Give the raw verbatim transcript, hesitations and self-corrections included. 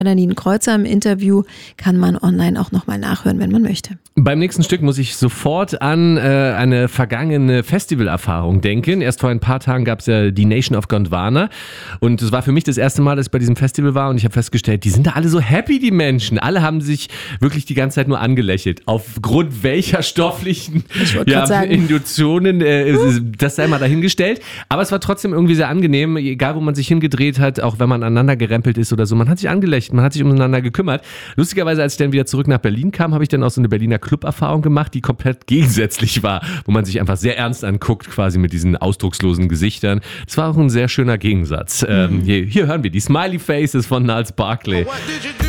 Nadine Kreuzer im Interview kann man online auch nochmal nachhören, wenn man möchte. Beim nächsten Stück muss ich sofort an äh, eine vergangene Festivalerfahrung denken. Erst vor ein paar Tagen gab es ja die Nation of Gondwana und es war für mich das erste Mal, dass ich bei diesem Festival war und ich habe festgestellt, die sind da alle so happy, die Menschen. Alle haben sich wirklich die ganze Zeit nur angelächelt. Aufgrund welcher stofflichen ja, Induktionen, äh, das sei mal dahingestellt. Aber es war trotzdem irgendwie sehr angenehm, egal wo man sich hingedreht hat, auch wenn man aneinander gerempelt ist oder so. Man hat sich angelächelt, man hat sich umeinander gekümmert. Lustigerweise, als ich dann wieder zurück nach Berlin kam, habe ich dann auch so eine Berliner Club-Erfahrung gemacht, die komplett gegensätzlich war, wo man sich einfach sehr ernst anguckt, quasi mit diesen ausdruckslosen Gesichtern. Das war auch ein sehr schöner Gegensatz. Mhm. Ähm, hier, hier hören wir die Smiley Faces von Gnarls Barkley.